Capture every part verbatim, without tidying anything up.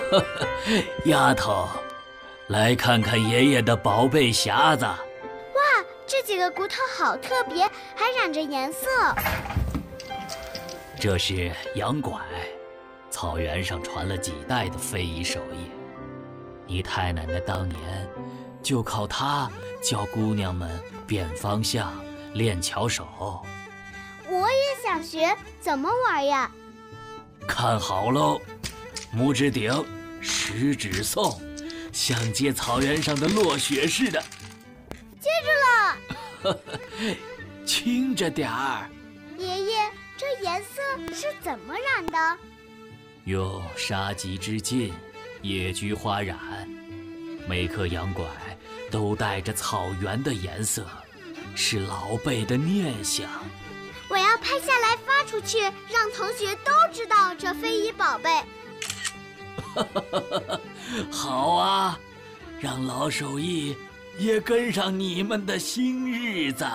丫头，来看看爷爷的宝贝匣子。 哇，这几个骨头好特别，还染着颜色。 这是羊拐，草原上传了几代的非遗手艺。你太奶奶当年就靠它教姑娘们辨方向、练巧手。 我也想学，怎么玩呀？ 看好喽，拇指顶，食指送，像接草原上的落雪似的。 接住了。 轻着点儿。 爷爷，这颜色是怎么染的？ 用杀鸡之劲，野菊花染。每颗羊拐都带着草原的颜色，是老辈的念想。 我要拍下来发出去，让同学都知道这非遗宝贝。 好啊，让老手艺也跟上你们的新日子。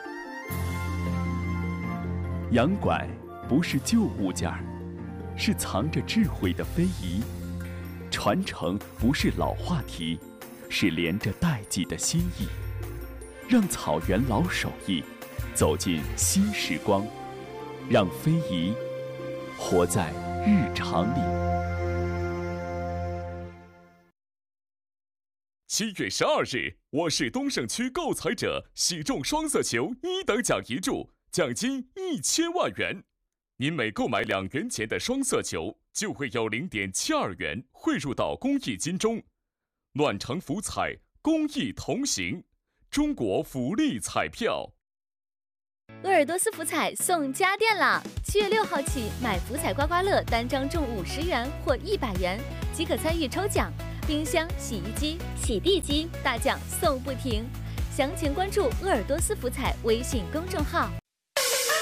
羊拐不是旧物件儿，是藏着智慧的非遗。传承不是老话题，是连着代际的心意。让草原老手艺走进新时光，让非遗活在日常里。 七月十二日，我市东胜区购彩者喜中双色球一等奖一注，奖金一千万元。您每购买两元钱的双色球，就会有零点七二元汇入到公益金中。暖城福彩，公益同行，中国福利彩票。 鄂尔多斯福彩送家电啦！七月六号起，买福彩刮刮乐单张中五十元或一百元，即可参与抽奖。冰箱、洗衣机、洗地机大奖送不停。详情关注鄂尔多斯福彩微信公众号。